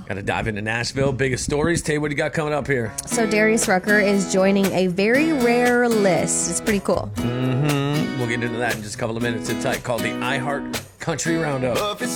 Got to dive into Nashville. Biggest stories. Tay, what do you got coming up here? So Darius Rucker is joining a very rare list. It's pretty cool. We'll get into that in just a couple of minutes. It's tight, called the iHeart Country Roundup.